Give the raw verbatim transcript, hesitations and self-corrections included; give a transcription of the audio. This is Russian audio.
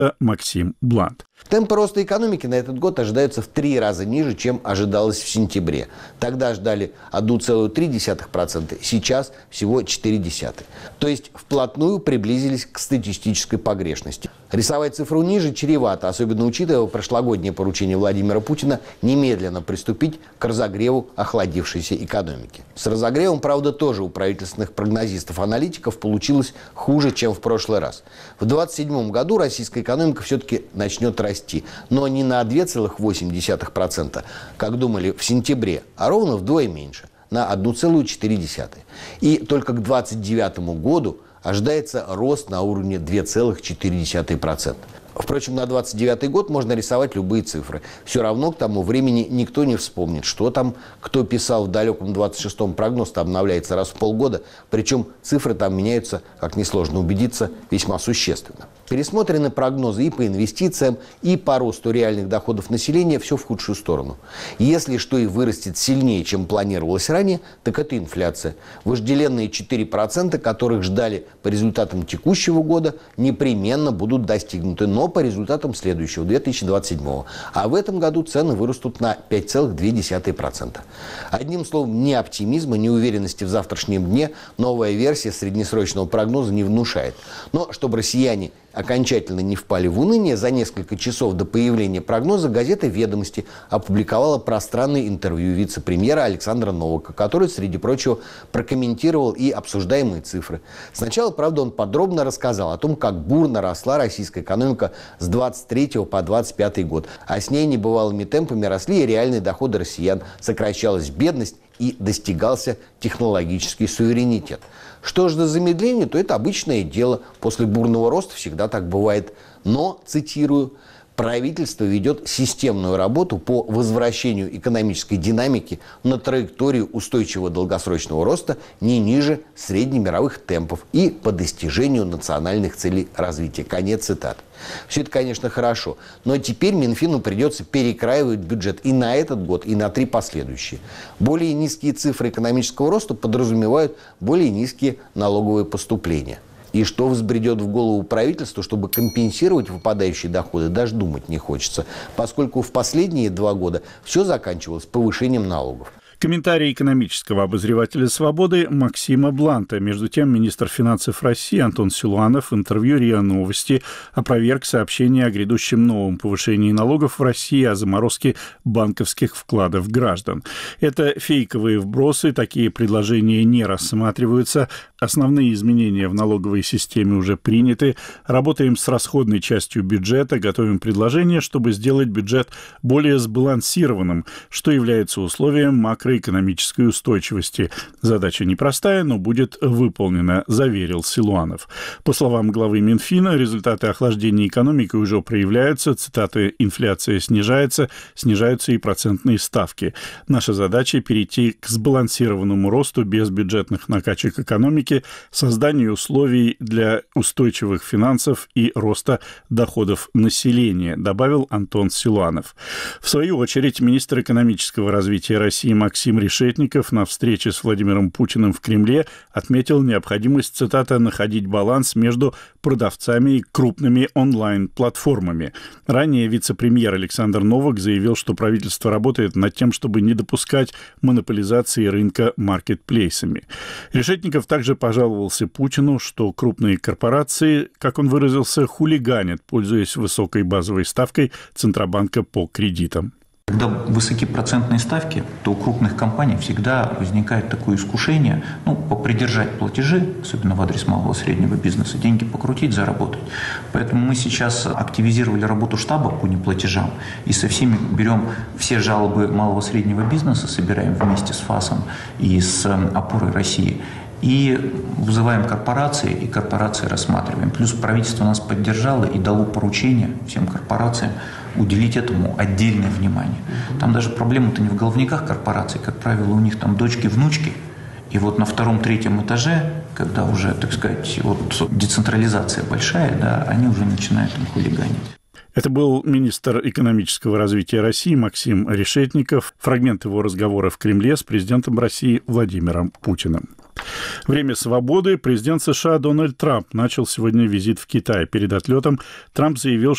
Максим Блант. Темпы роста экономики на этот год ожидаются в три раза ниже, чем ожидалось в сентябре. Тогда ждали одна целая три десятых процента, сейчас всего четыре десятых процента. То есть вплотную приблизились к статистической погрешности. Рисовать цифру ниже чревато, особенно учитывая прошлогоднее поручение Владимира Путина немедленно приступить к разогреву охладившейся экономики. С разогревом, правда, тоже у правительственных прогнозистов-аналитиков получилось хуже, чем в прошлый раз. В две тысячи двадцать седьмом году российская экономика все-таки начнет расти, но не на две целых восемь десятых процента, как думали в сентябре, а ровно вдвое меньше, на одна целая четыре десятых процента. И только к две тысячи двадцать девятому году ожидается рост на уровне две целых четыре десятых процента. Впрочем, на двадцать девятый год можно рисовать любые цифры. Все равно к тому времени никто не вспомнит, что там, кто писал в далеком двадцать шестом, прогноз-то обновляется раз в полгода, причем цифры там меняются, как несложно убедиться, весьма существенно. Пересмотрены прогнозы и по инвестициям, и по росту реальных доходов населения, все в худшую сторону. Если что и вырастет сильнее, чем планировалось ранее, так это инфляция. Вожделенные четыре процента, которых ждали по результатам текущего года, непременно будут достигнуты, но по результатам следующего, две тысячи двадцать седьмого. А в этом году цены вырастут на пять целых две десятых процента. Одним словом, ни оптимизма, ни уверенности в завтрашнем дне новая версия среднесрочного прогноза не внушает. Но чтобы россияне окончательно не впали в уныние, за несколько часов до появления прогноза газета «Ведомости» опубликовала пространное интервью вице-премьера Александра Новака, который, среди прочего, прокомментировал и обсуждаемые цифры. Сначала, правда, он подробно рассказал о том, как бурно росла российская экономика с двадцать третьего по двадцать пятый год, а с ней небывалыми темпами росли и реальные доходы россиян, сокращалась бедность и достигался технологический суверенитет. Что же до замедления, то это обычное дело. После бурного роста всегда так бывает. Но, цитирую, правительство ведет системную работу по возвращению экономической динамики на траекторию устойчивого долгосрочного роста не ниже среднемировых темпов и по достижению национальных целей развития. Конец цитаты. Все это, конечно, хорошо, но теперь Минфину придется перекраивать бюджет и на этот год, и на три последующие. Более низкие цифры экономического роста подразумевают более низкие налоговые поступления. И что взбредет в голову правительству, чтобы компенсировать выпадающие доходы, даже думать не хочется, поскольку в последние два года все заканчивалось повышением налогов. Комментарий экономического обозревателя «Свободы» Максима Бланта. Между тем, министр финансов России Антон Силуанов в интервью РИА Новости опроверг сообщение о грядущем новом повышении налогов в России, о заморозке банковских вкладов граждан. Это фейковые вбросы, такие предложения не рассматриваются. Основные изменения в налоговой системе уже приняты. Работаем с расходной частью бюджета, готовим предложение, чтобы сделать бюджет более сбалансированным, что является условием макроэкономической устойчивости. Задача непростая, но будет выполнена, заверил Силуанов. По словам главы Минфина, результаты охлаждения экономики уже проявляются. Цитаты: «Инфляция снижается, снижаются и процентные ставки. Наша задача – перейти к сбалансированному росту без бюджетных накачек экономики, созданию условий для устойчивых финансов и роста доходов населения», добавил Антон Силуанов. В свою очередь, министр экономического развития России Максим Решетников на встрече с Владимиром Путиным в Кремле отметил необходимость, цитата, «находить баланс между продавцами и крупными онлайн-платформами». Ранее вице-премьер Александр Новак заявил, что правительство работает над тем, чтобы не допускать монополизации рынка маркетплейсами. Решетников также пожаловался Путину, что крупные корпорации, как он выразился, хулиганят, пользуясь высокой базовой ставкой Центробанка по кредитам. Когда высоки процентные ставки, то у крупных компаний всегда возникает такое искушение, ну, попридержать платежи, особенно в адрес малого и среднего бизнеса, деньги покрутить, заработать. Поэтому мы сейчас активизировали работу штаба по неплатежам и со всеми берем все жалобы малого и среднего бизнеса, собираем вместе с ФАСом и с «Опорой России». И вызываем корпорации, и корпорации рассматриваем. Плюс правительство нас поддержало и дало поручение всем корпорациям уделить этому отдельное внимание. Там даже проблема-то не в головниках корпораций, как правило, у них там дочки, внучки. И вот на втором-третьем этаже, когда уже, так сказать, вот децентрализация большая, да, они уже начинают там хулиганить. Это был министр экономического развития России Максим Решетников. Фрагмент его разговора в Кремле с президентом России Владимиром Путиным. Время свободы. Президент США Дональд Трамп начал сегодня визит в Китай. Перед отлетом Трамп заявил,